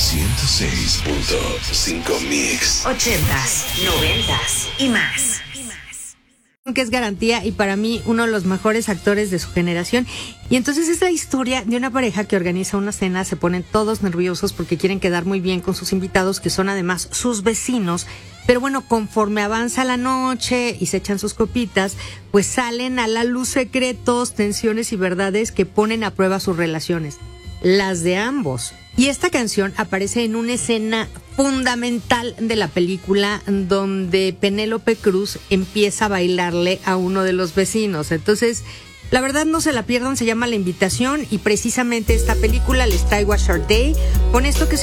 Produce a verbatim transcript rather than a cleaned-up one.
ciento seis punto cinco Mix. Ochentas, noventas y más. Que es garantía y para mí uno de los mejores actores de su generación. Y entonces es la historia de una pareja que organiza una cena, se ponen todos nerviosos porque quieren quedar muy bien con sus invitados, que son además sus vecinos. Pero bueno, conforme avanza la noche y se echan sus copitas, pues salen a la luz secretos, tensiones y verdades que ponen a prueba sus relaciones, las de ambos. Y esta canción aparece en una escena fundamental de la película donde Penélope Cruz empieza a bailarle a uno de los vecinos. Entonces, la verdad no se la pierdan, se llama La Invitación y precisamente esta película les traigo a Sade con esto que se